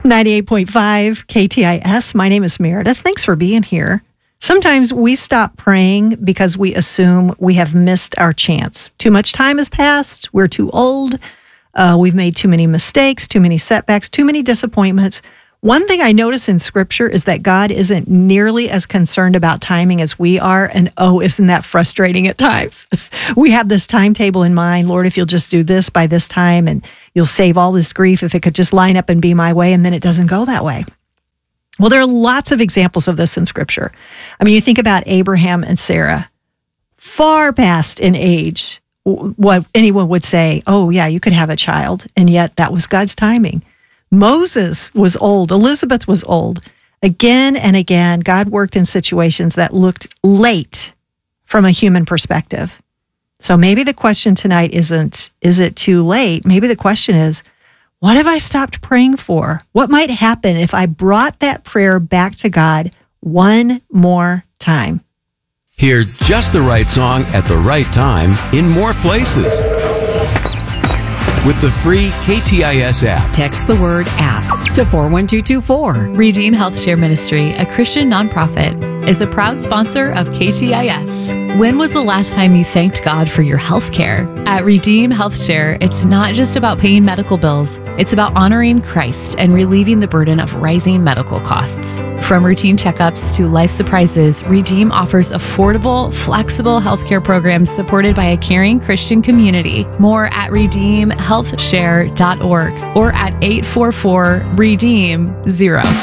98.5 KTIS. My name is Meredith. Thanks for being here. Sometimes we stop praying because we assume we have missed our chance. Too much time has passed. We're too old. We've made too many mistakes, too many setbacks, too many disappointments. One thing I notice in Scripture is that God isn't nearly as concerned about timing as we are. And isn't that frustrating at times? We have this timetable in mind. Lord, if you'll just do this by this time and you'll save all this grief if it could just line up and be my way, and then it doesn't go that way. Well, there are lots of examples of this in Scripture. I mean, you think about Abraham and Sarah, far past in age, what anyone would say, oh yeah, you could have a child. And yet that was God's timing. Moses was old. Elizabeth was old. Again and again, God worked in situations that looked late from a human perspective. So maybe the question tonight isn't, is it too late? Maybe the question is, what have I stopped praying for? What might happen if I brought that prayer back to God one more time? Hear just the right song at the right time in more places. With the free KTIS app. Text the word app to 41224. Redeem Health Share Ministry, a Christian nonprofit, is a proud sponsor of KTIS. When was the last time you thanked God for your health care? At Redeem Health Share, it's not just about paying medical bills. It's about honoring Christ and relieving the burden of rising medical costs. From routine checkups to life surprises, Redeem offers affordable, flexible healthcare programs supported by a caring Christian community. More at redeemhealthshare.org or at 844-REDEEM-0.